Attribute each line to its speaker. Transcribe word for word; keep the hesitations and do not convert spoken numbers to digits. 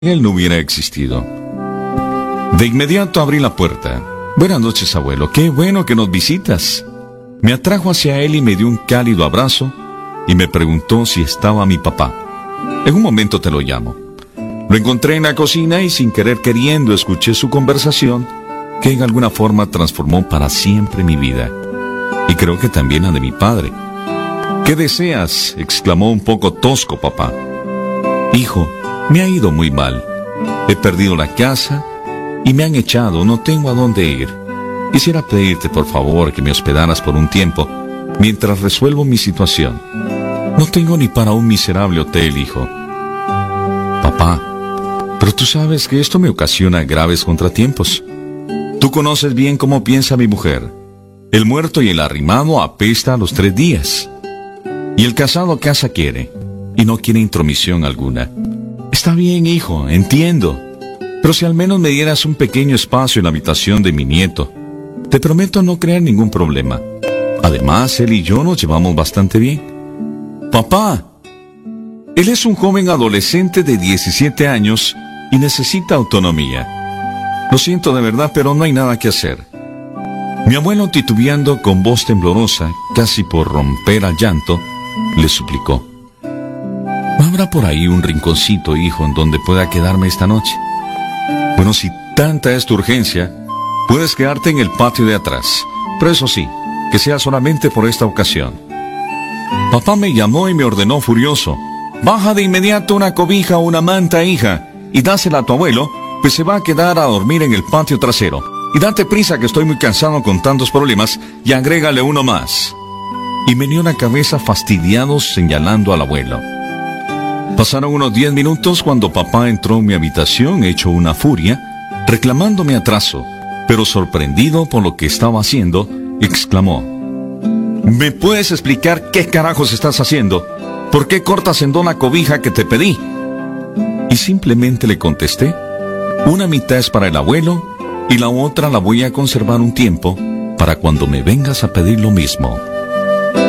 Speaker 1: él no hubiera existido. De inmediato abrí la puerta. Buenas noches, abuelo. Qué bueno que nos visitas. Me atrajo hacia él y me dio un cálido abrazo y me preguntó si estaba mi papá. En un momento te lo llamo. Lo encontré en la cocina y sin querer queriendo escuché su conversación que en alguna forma transformó para siempre mi vida. Y creo que también la de mi padre. ¿Qué deseas?, exclamó un poco tosco papá. Hijo, me ha ido muy mal. He perdido la casa y me han echado, no tengo a dónde ir. Quisiera pedirte por favor que me hospedaras por un tiempo mientras resuelvo mi situación. No tengo ni para un miserable hotel, hijo. Papá, pero tú sabes que esto me ocasiona graves contratiempos. Tú conoces bien cómo piensa mi mujer. El muerto y el arrimado apesta a los tres días. Y el casado casa quiere, y no quiere intromisión alguna. Está bien, hijo, entiendo. Pero si al menos me dieras un pequeño espacio en la habitación de mi nieto, te prometo no crear ningún problema. Además, él y yo nos llevamos bastante bien. Papá, él es un joven adolescente de diecisiete años y necesita autonomía. Lo siento de verdad, pero no hay nada que hacer. Mi abuelo, titubeando con voz temblorosa, casi por romper al llanto, le suplicó: ¿no habrá por ahí un rinconcito, hijo, en donde pueda quedarme esta noche? Bueno, si tanta es tu urgencia, puedes quedarte en el patio de atrás, pero eso sí, que sea solamente por esta ocasión. Papá me llamó y me ordenó furioso: baja de inmediato una cobija o una manta, hija, y dásela a tu abuelo, pues se va a quedar a dormir en el patio trasero. Y date prisa que estoy muy cansado con tantos problemas, y agrégale uno más. Y meneó la cabeza fastidiado señalando al abuelo. Pasaron unos diez minutos cuando papá entró en mi habitación hecho una furia, reclamándome atraso, pero sorprendido por lo que estaba haciendo, exclamó: ¿me puedes explicar qué carajos estás haciendo? ¿Por qué cortas en dos la cobija que te pedí? Y simplemente le contesté: una mitad es para el abuelo y la otra la voy a conservar un tiempo para cuando me vengas a pedir lo mismo.